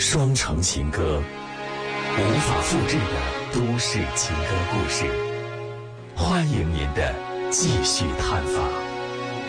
双城情歌，无法复制的都市情歌故事，欢迎您的继续探访。